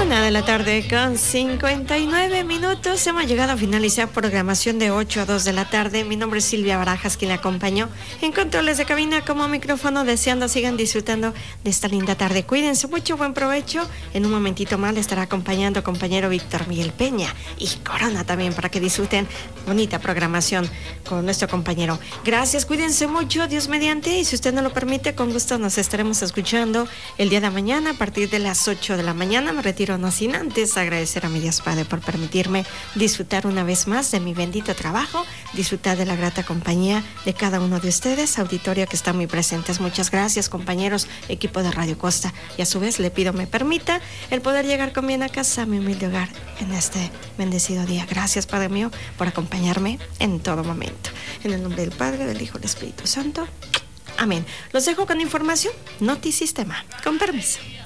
1:59 Hemos llegado a finalizar programación de 8 a 2 de la tarde. Mi nombre es Silvia Barajas, quien le acompañó en controles de cabina como micrófono, deseando sigan disfrutando de esta linda tarde. Cuídense mucho, buen provecho. En un momentito más le estará acompañando compañero Víctor Miguel Peña y Corona también, para que disfruten bonita programación con nuestro compañero. Gracias, cuídense mucho, Dios mediante, y si usted no lo permite, con gusto nos estaremos escuchando el día de mañana a partir de las 8 de la mañana. Me retiro no sin antes agradecer a mi Dios Padre por permitirme disfrutar una vez más de mi bendito trabajo, disfrutar de la grata compañía de cada uno de ustedes, auditorio que está muy presentes. Muchas gracias, compañeros, equipo de Radio Costa, y a su vez le pido me permita el poder llegar con bien a casa, a mi humilde hogar, en este bendecido día. Gracias, Padre mío, por acompañarme en todo momento. En el nombre del Padre, del Hijo y del Espíritu Santo. Amén. Los dejo con información Notisistema. Con permiso.